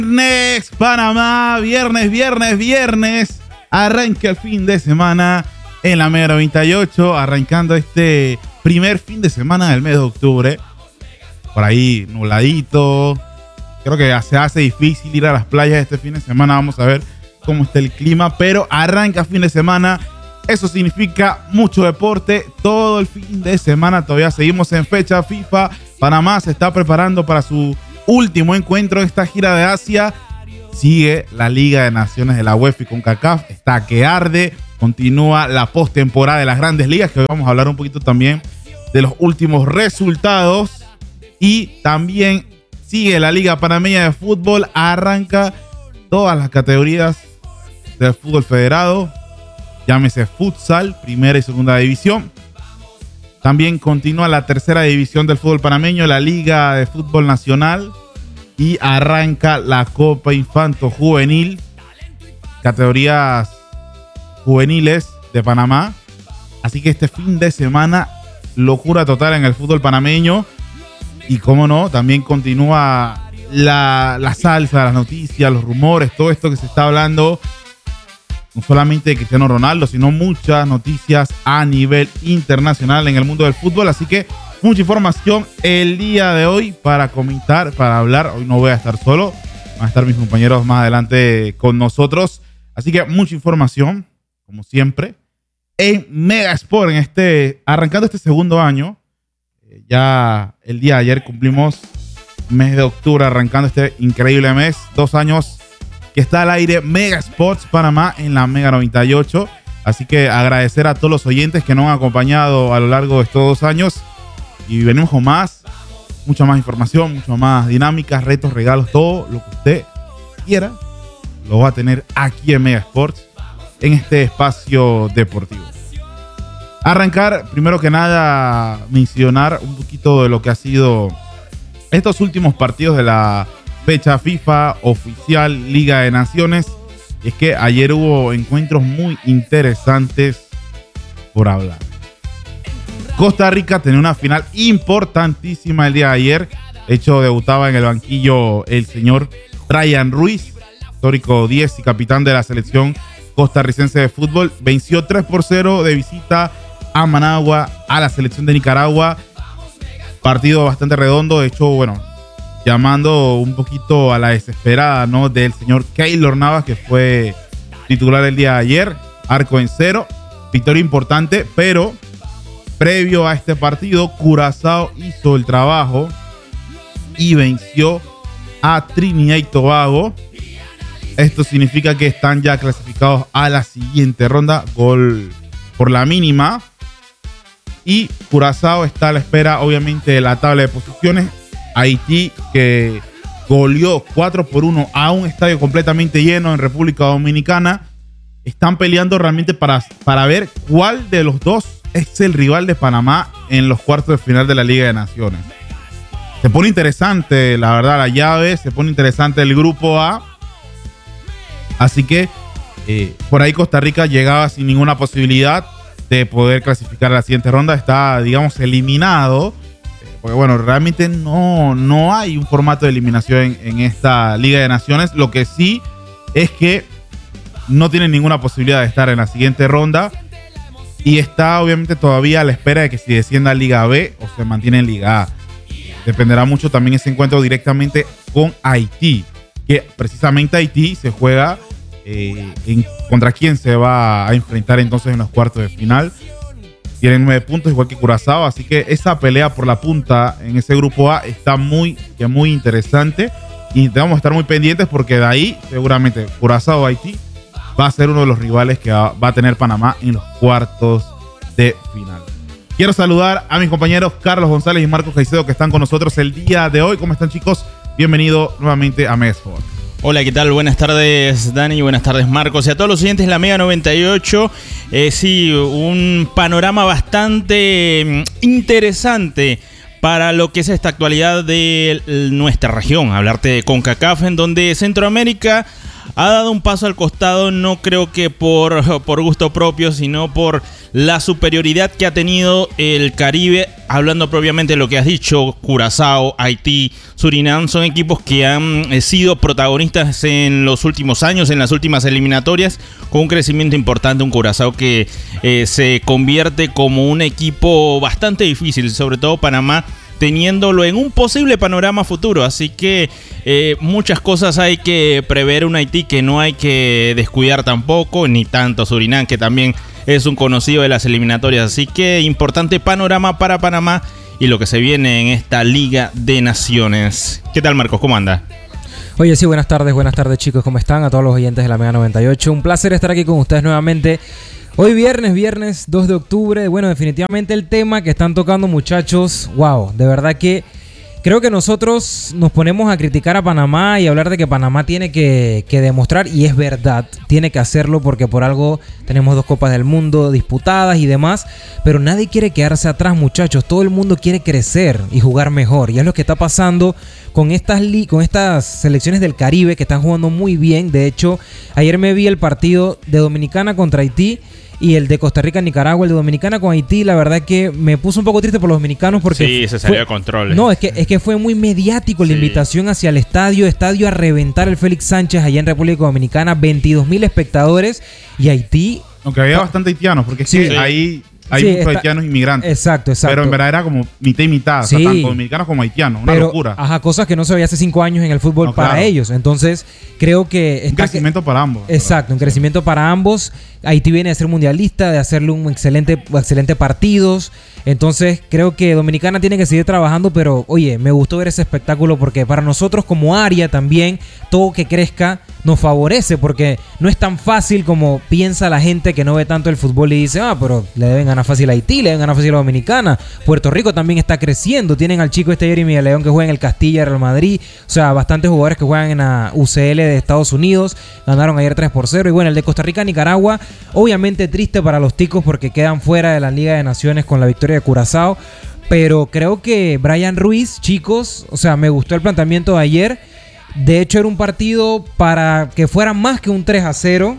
Viernes, Panamá, viernes. Arranca el fin de semana en la Mega 98, arrancando este primer fin de semana del mes de octubre. Por ahí nubladito. Creo que se hace difícil ir a las playas este fin de semana. Vamos a ver cómo está el clima, pero arranca fin de semana. Eso significa mucho deporte todo el fin de semana. Todavía seguimos en fecha FIFA. Panamá se está preparando para su último encuentro en esta gira de Asia. Sigue la Liga de Naciones de la UEFA y CONCACAF. Está que arde. Continúa la postemporada de las grandes ligas, que hoy vamos a hablar un poquito también de los últimos resultados. Y también sigue la Liga Panameña de Fútbol. Arranca todas las categorías del fútbol federado. Llámese futsal, primera y segunda división. También continúa la tercera división del fútbol panameño, la Liga de Fútbol Nacional. Y arranca la Copa Infanto Juvenil, categorías juveniles de Panamá. Así que este fin de semana, locura total en el fútbol panameño. Y cómo no, también continúa la salsa, las noticias, los rumores, todo esto que se está hablando. No solamente de Cristiano Ronaldo, sino muchas noticias a nivel internacional en el mundo del fútbol. Así que mucha información el día de hoy para comentar, para hablar. Hoy no voy a estar solo, van a estar mis compañeros más adelante con nosotros. Así que mucha información, como siempre, en Mega Sport, arrancando este segundo año. Ya el día de ayer cumplimos mes de octubre, arrancando este increíble mes. 2 años que está al aire Mega Sports Panamá en la Mega 98. Así que agradecer a todos los oyentes que nos han acompañado a lo largo de estos 2 años. Y venimos con mucha más información, mucho más dinámicas, retos, regalos, todo lo que usted quiera lo va a tener aquí en Mega Sports, en este espacio deportivo. Arrancar, primero que nada, mencionar un poquito de lo que ha sido estos últimos partidos de la fecha FIFA oficial Liga de Naciones. Y es que ayer hubo encuentros muy interesantes por hablar. Costa Rica tenía una final importantísima el día de ayer. De hecho, debutaba en el banquillo el señor Ryan Ruiz, histórico 10 y capitán de la selección costarricense de fútbol. Venció 3-0 de visita a Managua, a la selección de Nicaragua. Partido bastante redondo. De hecho, llamando un poquito a la desesperada, ¿no?, del señor Keylor Navas, que fue titular el día de ayer. Arco en 0. Victoria importante, pero previo a este partido, Curazao hizo el trabajo y venció a Trinidad y Tobago. Esto significa que están ya clasificados a la siguiente ronda, gol por la mínima. Y Curazao está a la espera, obviamente, de la tabla de posiciones. Haití, que goleó 4-1 a un estadio completamente lleno en República Dominicana. Están peleando realmente para ver cuál de los dos es el rival de Panamá en los cuartos de final de la Liga de Naciones. Se pone interesante, la verdad, la llave. Se pone interesante el grupo A. Así que por ahí Costa Rica llegaba sin ninguna posibilidad de poder clasificar a la siguiente ronda. Está, digamos, eliminado. Porque, realmente no hay un formato de eliminación en esta Liga de Naciones. Lo que sí es que no tiene ninguna posibilidad de estar en la siguiente ronda. Y está, obviamente, todavía a la espera de que si descienda a Liga B o se mantiene en Liga A. Dependerá mucho también ese encuentro directamente con Haití. Que precisamente Haití se juega contra quién se va a enfrentar entonces en los cuartos de final. Tienen 9 puntos, igual que Curazao. Así que esa pelea por la punta en ese grupo A está muy interesante. Y debemos estar muy pendientes porque de ahí seguramente Curazao o Haití va a ser uno de los rivales que va a tener Panamá en los cuartos de final. Quiero saludar a mis compañeros Carlos González y Marcos Caicedo, que están con nosotros el día de hoy. ¿Cómo están, chicos? Bienvenido nuevamente a Mega Sport. Hola, ¿qué tal? Buenas tardes, Dani. Buenas tardes, Marcos. Y a todos los oyentes de la Mega 98. Sí, un panorama bastante interesante para lo que es esta actualidad de nuestra región. Hablarte de CONCACAF, en donde Centroamérica ha dado un paso al costado, no creo que por gusto propio, sino por la superioridad que ha tenido el Caribe. Hablando propiamente de lo que has dicho, Curazao, Haití, Surinam son equipos que han sido protagonistas en los últimos años, en las últimas eliminatorias, con un crecimiento importante. Un Curazao que se convierte como un equipo bastante difícil, sobre todo Panamá, teniéndolo en un posible panorama futuro. Así que muchas cosas hay que prever. Un Haití que no hay que descuidar tampoco, ni tanto Surinam, que también es un conocido de las eliminatorias. Así que importante panorama para Panamá y lo que se viene en esta Liga de Naciones. ¿Qué tal, Marcos? ¿Cómo anda? Oye, sí, buenas tardes chicos, ¿cómo están? A todos los oyentes de la Mega 98. Un placer estar aquí con ustedes nuevamente. Hoy viernes 2 de octubre. Bueno, definitivamente el tema que están tocando, muchachos, wow, de verdad que creo que nosotros nos ponemos a criticar a Panamá y hablar de que Panamá tiene que demostrar, y es verdad, tiene que hacerlo porque por algo tenemos 2 Copas del Mundo disputadas y demás, pero nadie quiere quedarse atrás, muchachos. Todo el mundo quiere crecer y jugar mejor, y es lo que está pasando con estas selecciones del Caribe que están jugando muy bien. De hecho, ayer me vi el partido de Dominicana contra Haití y el de Costa Rica-Nicaragua. El de Dominicana con Haití, la verdad que me puso un poco triste por los dominicanos porque sí, se salió de control. No, es que fue muy mediático la invitación hacia el estadio a reventar el Félix Sánchez allá en República Dominicana, 22,000 espectadores, y Haití... Aunque había bastante haitianos, porque es que ahí hay muchos haitianos inmigrantes. Exacto. Pero en verdad era como mitad y mitad, sí. O sea, tanto dominicanos como haitianos, una locura. Cosas que no se veía hace 5 años en el fútbol para ellos. Entonces, creo que... Un crecimiento para ambos. Exacto, un crecimiento para ambos. Haití viene de ser mundialista, de hacerle un excelente partidos. Entonces, creo que Dominicana tiene que seguir trabajando, pero, oye, me gustó ver ese espectáculo porque para nosotros como área también, todo que crezca nos favorece, porque no es tan fácil como piensa la gente que no ve tanto el fútbol y dice, pero le deben ganar fácil a Haití, le deben ganar fácil a Dominicana. Puerto Rico también está creciendo, tienen al chico Jeremy de León que juega en el Castilla, Real Madrid, o sea, bastantes jugadores que juegan en la UCL de Estados Unidos, ganaron ayer 3-0, y bueno, el de Costa Rica, Nicaragua, obviamente triste para los ticos porque quedan fuera de la Liga de Naciones con la victoria de Curazao, pero creo que Brian Ruiz, chicos, o sea, me gustó el planteamiento de ayer. De hecho, era un partido para que fuera más que un 3-0,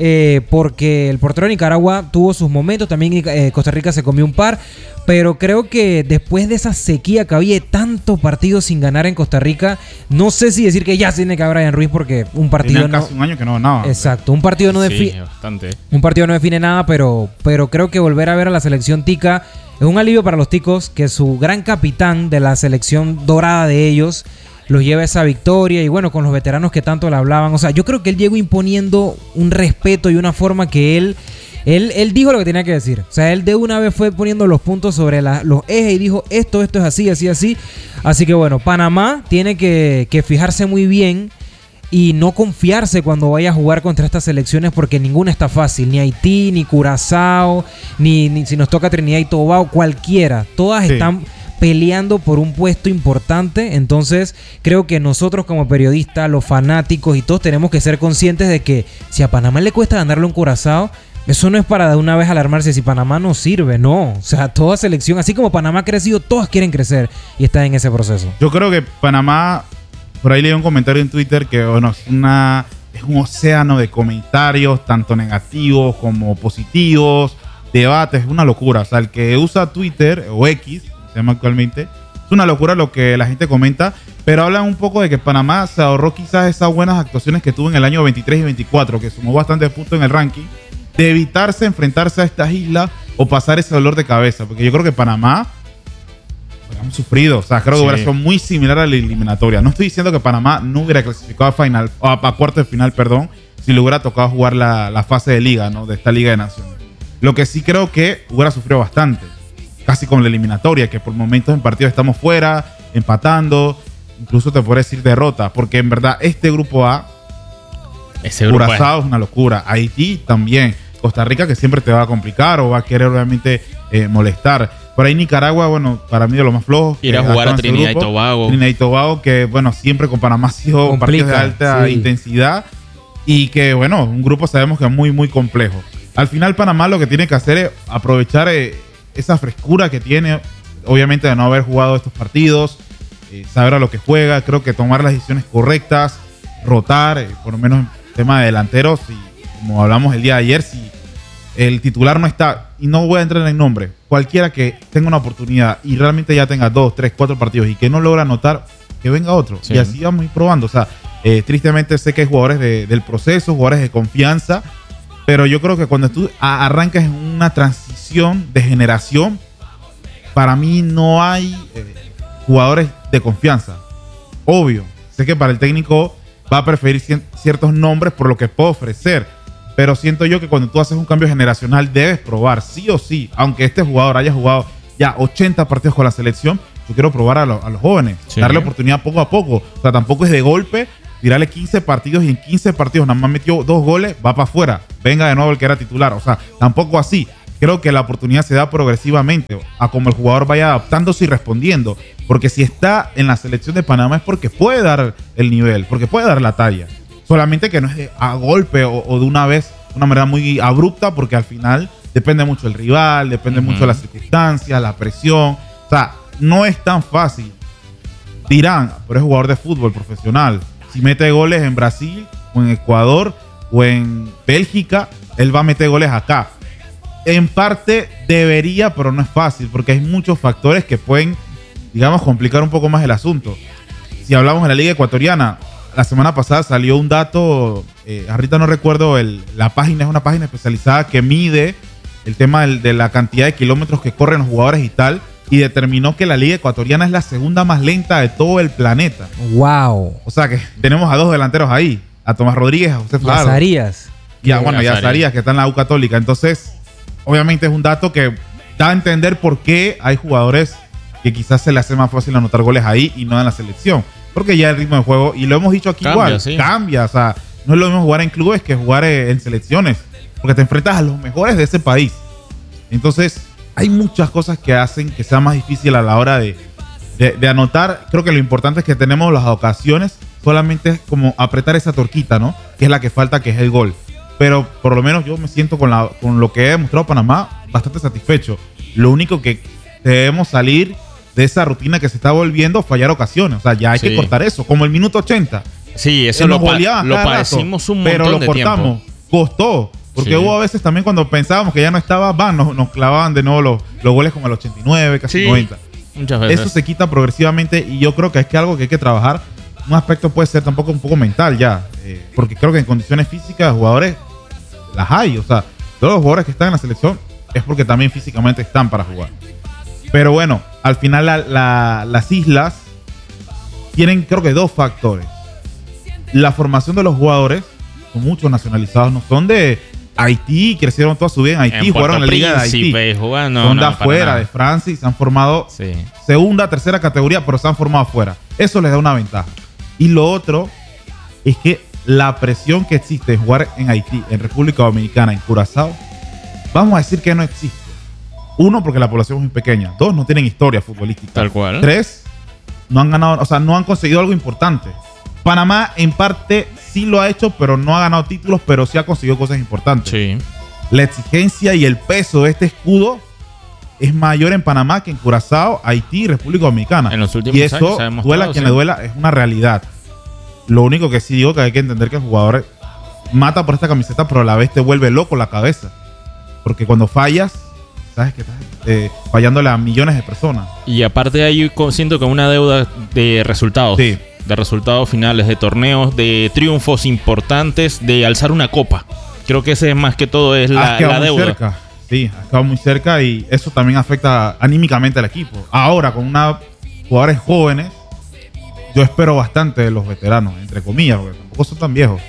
porque el portero de Nicaragua tuvo sus momentos, también Costa Rica se comió un par, pero creo que después de esa sequía que había tantos partidos sin ganar en Costa Rica, no sé si decir que ya tiene que haber Brian Ruiz, porque un partido no... casi un año que no ganaba. Exacto, un partido no define... Un partido no define nada, pero creo que volver a ver a la selección tica es un alivio para los ticos, que su gran capitán de la selección dorada de ellos los lleva a esa victoria, y bueno, con los veteranos que tanto le hablaban. O sea, yo creo que él llegó imponiendo un respeto y una forma que él dijo lo que tenía que decir. O sea, él de una vez fue poniendo los puntos sobre los ejes y dijo esto es así. Así que bueno, Panamá tiene que fijarse muy bien y no confiarse cuando vaya a jugar contra estas selecciones, porque ninguna está fácil. Ni Haití, ni Curazao, ni si nos toca Trinidad y Tobago, cualquiera. Todas están peleando por un puesto importante. Entonces creo que nosotros como periodistas, los fanáticos y todos tenemos que ser conscientes de que si a Panamá le cuesta ganarle un Curazao, eso no es para de una vez alarmarse si Panamá no sirve, no. O sea, toda selección, así como Panamá ha crecido, todas quieren crecer y están en ese proceso. Yo creo que Panamá, por ahí leí un comentario en Twitter que bueno, es un océano de comentarios, tanto negativos como positivos, debates, es una locura. O sea, el que usa Twitter o X, se llama actualmente, es una locura lo que la gente comenta, pero hablan un poco de que Panamá se ahorró quizás esas buenas actuaciones que tuvo en el año 23 y 24, que sumó bastantes puntos en el ranking, de evitarse enfrentarse a estas islas o pasar ese dolor de cabeza, porque yo creo que Panamá hemos sufrido, o sea, creo que hubiera sido muy similar a la eliminatoria. No estoy diciendo que Panamá no hubiera clasificado a cuartos de final, si le hubiera tocado jugar la fase de liga, ¿no? De esta Liga de Naciones. Lo que sí creo que hubiera sufrido bastante, casi con la eliminatoria, que por momentos en partidos estamos fuera, empatando, incluso te podría decir derrota, porque en verdad este grupo A, Curazao es una locura, Haití también, Costa Rica que siempre te va a complicar o va a querer obviamente molestar. Por ahí Nicaragua, bueno, para mí de lo más flojo. Ir a jugar a Trinidad y Tobago. Trinidad y Tobago, que bueno, siempre con Panamá ha sido partidos de alta intensidad y que bueno, un grupo sabemos que es muy, muy complejo. Al final Panamá lo que tiene que hacer es aprovechar esa frescura que tiene, obviamente de no haber jugado estos partidos, saber a lo que juega, creo que tomar las decisiones correctas, rotar, por lo menos tema de delanteros, y como hablamos el día de ayer, si el titular no está, y no voy a entrar en nombre, cualquiera que tenga una oportunidad y realmente ya tenga 2, 3, 4 partidos y que no logra anotar, que venga otro. Sí. Y así vamos a ir probando. O sea, tristemente sé que hay jugadores del proceso, jugadores de confianza, pero yo creo que cuando tú arrancas en una transición de generación, para mí no hay jugadores de confianza. Obvio, sé que para el técnico va a preferir ciertos nombres por lo que puede ofrecer, pero siento yo que cuando tú haces un cambio generacional debes probar sí o sí, aunque este jugador haya jugado ya 80 partidos con la selección, yo quiero probar a los jóvenes, darle oportunidad poco a poco. O sea, tampoco es de golpe tirarle 15 partidos y en 15 partidos nada más metió 2 goles, va para afuera, venga de nuevo el que era titular. O sea, tampoco así. Creo que la oportunidad se da progresivamente a como el jugador vaya adaptándose y respondiendo. Porque si está en la selección de Panamá es porque puede dar el nivel, porque puede dar la talla. Solamente que no es a golpe o de una vez, de una manera muy abrupta, porque al final depende mucho del rival, depende mucho de las circunstancias, la presión. O sea, no es tan fácil. Dirán, pero es jugador de fútbol profesional. Si mete goles en Brasil o en Ecuador o en Bélgica, él va a meter goles acá. En parte debería, pero no es fácil, porque hay muchos factores que pueden, digamos, complicar un poco más el asunto. Si hablamos de la Liga Ecuatoriana, la semana pasada salió un dato, ahorita no recuerdo la página, es una página especializada que mide el tema de la cantidad de kilómetros que corren los jugadores y tal, y determinó que la Liga Ecuatoriana es la segunda más lenta de todo el planeta. ¡Wow! O sea que tenemos a 2 delanteros ahí, a Tomás Rodríguez, a José Fajardo. Y a Zarías, que está en la U Católica. Entonces, obviamente es un dato que da a entender por qué hay jugadores que quizás se les hace más fácil anotar goles ahí y no en la selección. Porque ya el ritmo de juego, y lo hemos dicho aquí cambia. O sea, no es lo mismo jugar en clubes que jugar en selecciones, porque te enfrentas a los mejores de ese país. Entonces, hay muchas cosas que hacen que sea más difícil a la hora de anotar. Creo que lo importante es que tenemos las ocasiones, solamente es como apretar esa torquita, ¿no? Que es la que falta, que es el gol. Pero por lo menos yo me siento con lo que he demostrado Panamá bastante satisfecho. Lo único que debemos salir de esa rutina que se está volviendo, fallar ocasiones. O sea, ya hay que cortar eso, como el minuto 80. Sí, eso lo padecimos un montón de tiempo. Pero lo cortamos, costó. Porque hubo a veces también cuando pensábamos que ya no estaba, nos clavaban de nuevo los goles como el 89, casi 90. Muchas veces. Eso se quita progresivamente y yo creo que es algo que hay que trabajar. Un aspecto puede ser tampoco un poco mental ya, porque creo que en condiciones físicas jugadores las hay. O sea, todos los jugadores que están en la selección es porque también físicamente están para jugar. Pero bueno, al final las islas tienen, creo que, 2 factores. La formación de los jugadores, son muchos nacionalizados, no son de Haití, crecieron toda su vida en Haití, jugaron en la Liga de Haití. Son de afuera, de Francia, y se han formado segunda, tercera categoría, pero se han formado afuera. Eso les da una ventaja. Y lo otro es que la presión que existe en jugar en Haití, en República Dominicana, en Curazao, vamos a decir que no existe. 1, porque la población es muy pequeña. 2, no tienen historia futbolística. Tal cual. 3, no han ganado, o sea, no han conseguido algo importante. Panamá, en parte, sí lo ha hecho, pero no ha ganado títulos, pero sí ha conseguido cosas importantes. Sí. La exigencia y el peso de este escudo es mayor en Panamá que en Curazao, Haití y República Dominicana. En los últimos años se ha demostrado, duela quien le duela, es una realidad. Lo único que sí digo que hay que entender que el jugador mata por esta camiseta, pero a la vez te vuelve loco la cabeza. Porque cuando fallas, sabes que estás fallándole a millones de personas. Y aparte ahí siento que una deuda de resultados. Sí. De resultados finales, de torneos, de triunfos importantes, de alzar una copa. Creo que ese más que todo es la deuda. Cerca. Sí, ha estado muy cerca y eso también afecta anímicamente al equipo. Ahora, con jugadores jóvenes, yo espero bastante de los veteranos, entre comillas, porque tampoco son tan viejos.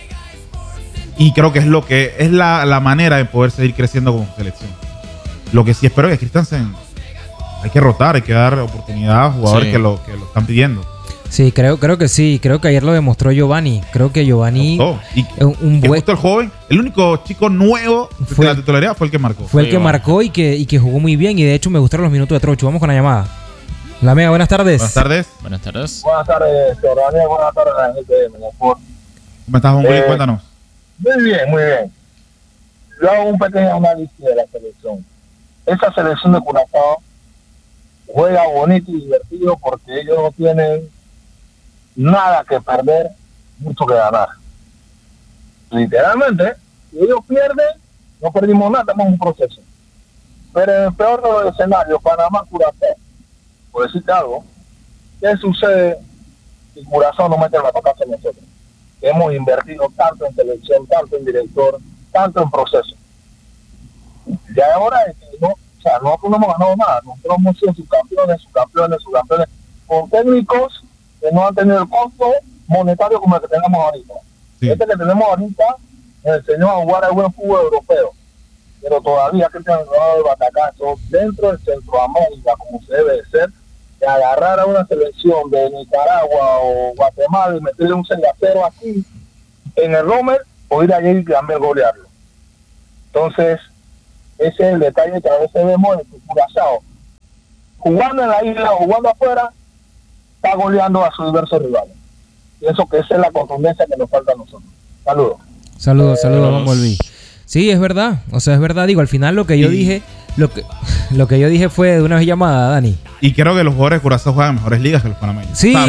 Y creo que es lo que es la manera de poder seguir creciendo como selección. Lo que sí espero es que Christensen hay que rotar, hay que dar oportunidad a jugadores que lo están pidiendo. Sí, creo que sí. Creo que ayer lo demostró Giovanni. Creo que Giovanni... Justo el joven, el único chico nuevo de la titularidad fue el que marcó. Fue el que marcó y que jugó muy bien. Y de hecho me gustaron los minutos de Trocho. Vamos con la llamada. La Mega, buenas tardes. Buenas tardes. Buenas tardes, Daniel. Buenas tardes, la gente de Megafort. ¿Cómo estás, hombre? Cuéntanos. Muy bien, muy bien. Yo hago un pequeño análisis de la selección. Esa selección de Curazao juega bonito y divertido porque ellos no tienen nada que perder, mucho que ganar. literalmente, si ellos pierden, no perdimos nada, estamos en un proceso. Pero en el peor de los escenarios, Panamá, Curazao, por decirte algo, ¿qué sucede si Curazao no mete la patata en nosotros? Hemos invertido tanto en selección, tanto en director, tanto en proceso. Ya es hora de que nosotros no hemos ganado nada. Nosotros hemos sido subcampeones, con técnicos que no han tenido el costo monetario como el que tenemos ahorita. Sí. Este que tenemos ahorita nos enseñó a jugar al buen fútbol europeo, pero todavía Cristian Ronaldo de batacazo dentro de Centroamérica, como se debe de ser, de agarrar a una selección de Nicaragua o Guatemala y meterle un 6-0 aquí en el Romer, o ir allí y cambiar golearlo. Entonces, ese es el detalle que a veces vemos en Curazao. Jugando en la isla o jugando afuera, está goleando a sus diversos rivales. Pienso que esa es la contundencia que nos falta a nosotros. Saludos. Saludos, vamos Luis. Sí, es verdad. O sea, es verdad. Digo, al final lo que yo dije, lo que yo dije fue de una vez llamada, Dani. Y creo que los jugadores de Curazao juegan mejores ligas que los panameños. Sí,